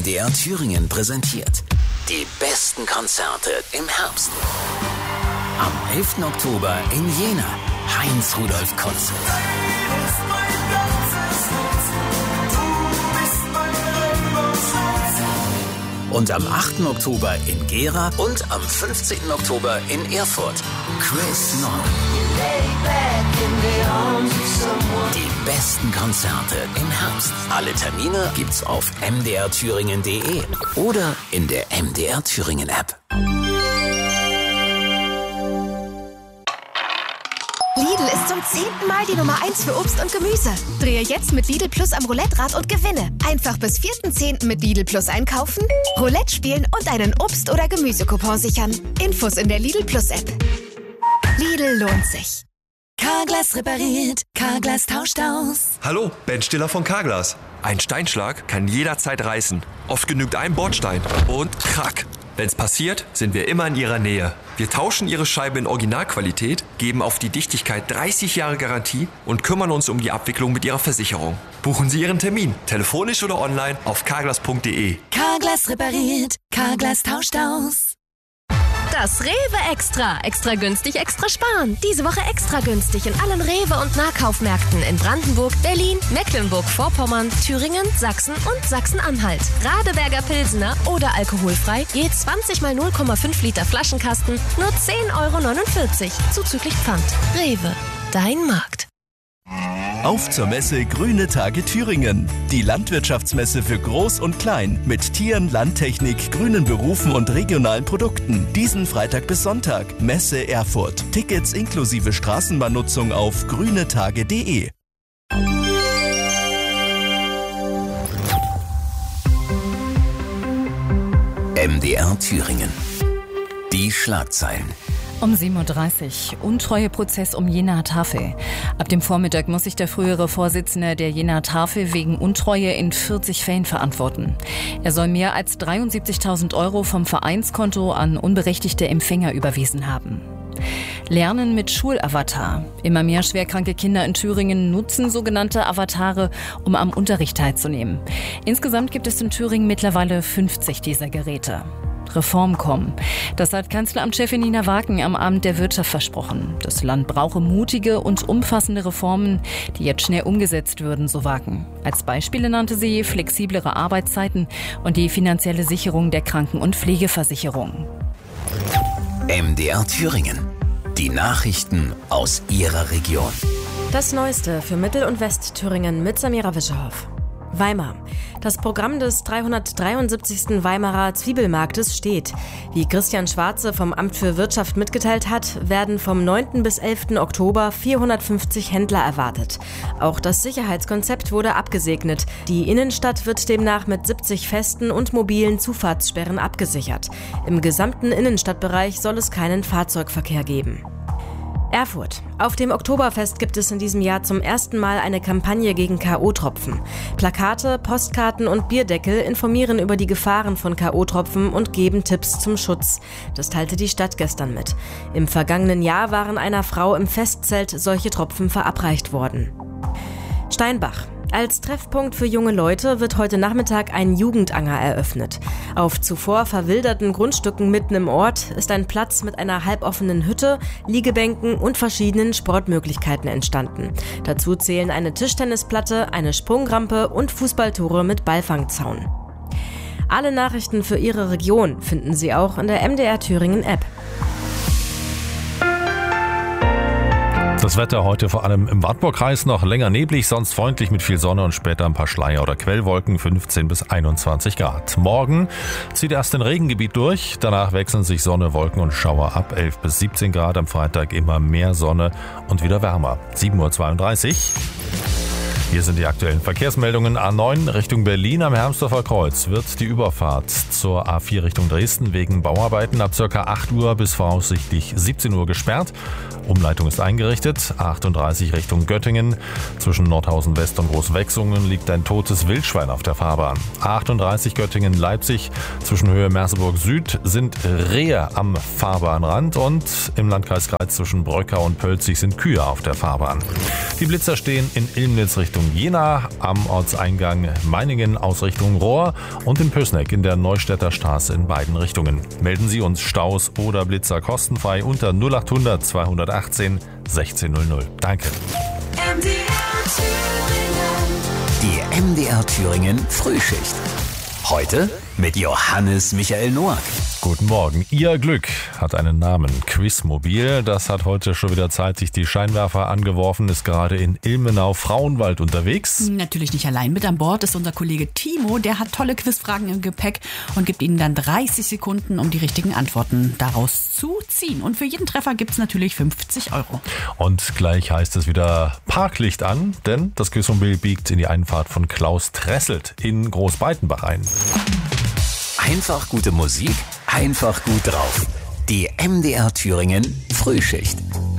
MDR Thüringen präsentiert die besten Konzerte im Herbst. Am 11. Oktober in Jena, Heinz-Rudolf Konzert. Und am 8. Oktober in Gera und am 15. Oktober in Erfurt, Chris Nord. Die besten Konzerte im Herbst. Alle Termine gibt's auf mdrthüringen.de oder in der MDR Thüringen App. Lidl ist zum 10. Mal die Nummer 1 für Obst und Gemüse. Drehe jetzt mit Lidl Plus am Roulette-Rad und gewinne. Einfach bis 4.10. mit Lidl Plus einkaufen, Roulette spielen und einen Obst- oder Gemüsecoupon sichern. Infos in der Lidl Plus App. Lidl lohnt sich. Carglass repariert, Carglass tauscht aus. Hallo, Ben Stiller von Carglass. Ein Steinschlag kann jederzeit reißen. Oft genügt ein Bordstein und krack. Wenn's passiert, sind wir immer in Ihrer Nähe. Wir tauschen Ihre Scheibe in Originalqualität, geben auf die Dichtigkeit 30 Jahre Garantie und kümmern uns um die Abwicklung mit Ihrer Versicherung. Buchen Sie Ihren Termin, telefonisch oder online auf carglass.de. Carglass repariert, Carglass tauscht aus. Das Rewe Extra. Extra günstig, extra sparen. Diese Woche extra günstig in allen Rewe- und Nahkaufmärkten in Brandenburg, Berlin, Mecklenburg-Vorpommern, Thüringen, Sachsen und Sachsen-Anhalt. Radeberger Pilsener oder alkoholfrei, je 20 mal 0,5 Liter Flaschenkasten, nur 10,49 € zuzüglich Pfand. Rewe, dein Markt. Auf zur Messe Grüne Tage Thüringen. Die Landwirtschaftsmesse für Groß und Klein mit Tieren, Landtechnik, grünen Berufen und regionalen Produkten. Diesen Freitag bis Sonntag. Messe Erfurt. Tickets inklusive Straßenbahnnutzung auf grünetage.de. MDR Thüringen. Die Schlagzeilen. Um 7.30 Uhr, Untreueprozess um Jenaer Tafel. Ab dem Vormittag muss sich der frühere Vorsitzende der Jenaer Tafel wegen Untreue in 40 Fällen verantworten. Er soll mehr als 73.000 € vom Vereinskonto an unberechtigte Empfänger überwiesen haben. Lernen mit Schulavatar. Immer mehr schwerkranke Kinder in Thüringen nutzen sogenannte Avatare, um am Unterricht teilzunehmen. Insgesamt gibt es in Thüringen mittlerweile 50 dieser Geräte. Reformen kommen. Das hat Kanzleramtschefin Nina Wagen am Abend der Wirtschaft versprochen. Das Land brauche mutige und umfassende Reformen, die jetzt schnell umgesetzt würden, so Wagen. Als Beispiele nannte sie flexiblere Arbeitszeiten und die finanzielle Sicherung der Kranken- und Pflegeversicherung. MDR Thüringen. Die Nachrichten aus Ihrer Region. Das Neueste für Mittel- und Westthüringen mit Samira Wischerhoff. Weimar. Das Programm des 373. Weimarer Zwiebelmarktes steht. Wie Christian Schwarze vom Amt für Wirtschaft mitgeteilt hat, werden vom 9. bis 11. Oktober 450 Händler erwartet. Auch das Sicherheitskonzept wurde abgesegnet. Die Innenstadt wird demnach mit 70 festen und mobilen Zufahrtssperren abgesichert. Im gesamten Innenstadtbereich soll es keinen Fahrzeugverkehr geben. Erfurt. Auf dem Oktoberfest gibt es in diesem Jahr zum ersten Mal eine Kampagne gegen K.O.-Tropfen. Plakate, Postkarten und Bierdeckel informieren über die Gefahren von K.O.-Tropfen und geben Tipps zum Schutz. Das teilte die Stadt gestern mit. Im vergangenen Jahr waren einer Frau im Festzelt solche Tropfen verabreicht worden. Steinbach. Als Treffpunkt für junge Leute wird heute Nachmittag ein Jugendanger eröffnet. Auf zuvor verwilderten Grundstücken mitten im Ort ist ein Platz mit einer halboffenen Hütte, Liegebänken und verschiedenen Sportmöglichkeiten entstanden. Dazu zählen eine Tischtennisplatte, eine Sprungrampe und Fußballtore mit Ballfangzaun. Alle Nachrichten für Ihre Region finden Sie auch in der MDR Thüringen App. Das Wetter heute vor allem im Wartburgkreis noch länger neblig, sonst freundlich mit viel Sonne und später ein paar Schleier- oder Quellwolken, 15 bis 21 Grad. Morgen zieht erst ein Regengebiet durch, danach wechseln sich Sonne, Wolken und Schauer ab, 11 bis 17 Grad. Am Freitag immer mehr Sonne und wieder wärmer. 7.32 Uhr. Hier sind die aktuellen Verkehrsmeldungen. A9 Richtung Berlin am Hermsdorfer Kreuz wird die Überfahrt zur A4 Richtung Dresden wegen Bauarbeiten ab ca. 8 Uhr bis voraussichtlich 17 Uhr gesperrt. Umleitung ist eingerichtet. A38 Richtung Göttingen. Zwischen Nordhausen West und Großwechsungen liegt ein totes Wildschwein auf der Fahrbahn. A38 Göttingen-Leipzig. Zwischen Höhe Merseburg Süd sind Rehe am Fahrbahnrand und im Landkreis Greiz zwischen Bröckau und Pölzig sind Kühe auf der Fahrbahn. Die Blitzer stehen in Ilmnitz Richtung Richtung Jena, am Ortseingang Meiningen aus Richtung Rohr und in Pößneck in der Neustädter Straße in beiden Richtungen. Melden Sie uns Staus oder Blitzer kostenfrei unter 0800 218 1600. Danke. Die MDR Thüringen Frühschicht. Heute mit Johannes Michael Noack. Guten Morgen. Ihr Glück hat einen Namen. Quizmobil. Das hat heute schon wieder Zeit, sich die Scheinwerfer angeworfen, ist gerade in Ilmenau-Frauenwald unterwegs. Natürlich nicht allein. Mit an Bord ist unser Kollege Timo. Der hat tolle Quizfragen im Gepäck und gibt Ihnen dann 30 Sekunden, um die richtigen Antworten daraus zu ziehen. Und für jeden Treffer gibt es natürlich 50 €. Und gleich heißt es wieder Parklicht an, denn das Quizmobil biegt in die Einfahrt von Klaus Tresselt in Großbeitenbach ein. Einfach gute Musik, einfach gut drauf. Die MDR Thüringen Frühschicht.